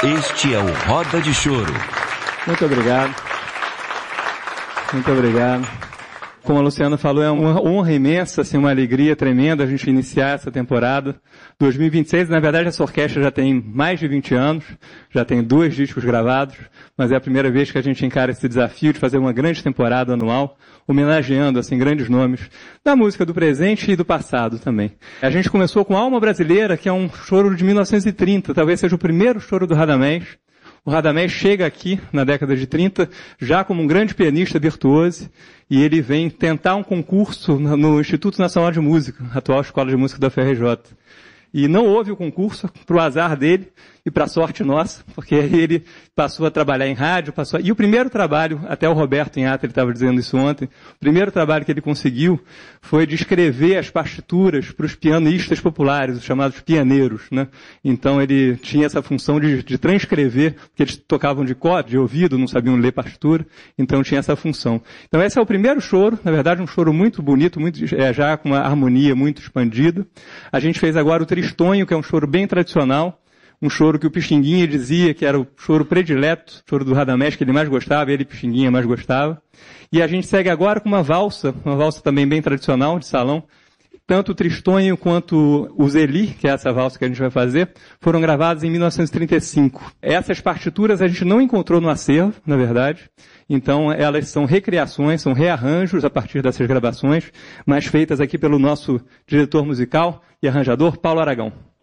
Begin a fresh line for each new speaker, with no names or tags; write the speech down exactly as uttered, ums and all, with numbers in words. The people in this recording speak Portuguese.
Este é o Roda de Choro.
Muito obrigado. Muito obrigado. Como a Luciana falou, é uma honra imensa, assim, uma alegria tremenda a gente iniciar essa temporada dois mil e vinte e seis. Na verdade, essa orquestra já tem mais de vinte anos, já tem dois discos gravados, mas é a primeira vez que a gente encara esse desafio de fazer uma grande temporada anual, homenageando, assim, grandes nomes da música do presente e do passado também. A gente começou com Alma Brasileira, que é um choro de mil novecentos e trinta, talvez seja o primeiro choro do Radamés. O Radamés chega aqui na década de trinta já como um grande pianista virtuoso e ele vem tentar um concurso no Instituto Nacional de Música, a atual Escola de Música da F R J. E não houve o concurso, para o azar dele e para a sorte nossa, porque ele passou a trabalhar em rádio, passou a... e o primeiro trabalho, até o Roberto Inhata, ele estava dizendo isso ontem, o primeiro trabalho que ele conseguiu foi de escrever as partituras para os pianistas populares, os chamados pianeiros, né? Então ele tinha essa função de, de transcrever, porque eles tocavam de cor, de ouvido, não sabiam ler partitura, então tinha essa função. Então esse é o primeiro choro, na verdade um choro muito bonito, muito, é, já com uma harmonia muito expandida. A gente fez agora o Tristonho, que é um choro bem tradicional, um choro que o Pixinguinha dizia que era o choro predileto, o choro do Radamés que ele mais gostava, ele e Pixinguinha mais gostava. E a gente segue agora com uma valsa, uma valsa também bem tradicional, de salão. Tanto o Tristonho quanto o Zeli, que é essa valsa que a gente vai fazer, foram gravados em mil novecentos e trinta e cinco. Essas partituras a gente não encontrou no acervo, na verdade. Então elas são recriações, são rearranjos a partir dessas gravações, mas feitas aqui pelo nosso diretor musical e arranjador, Paulo Aragão.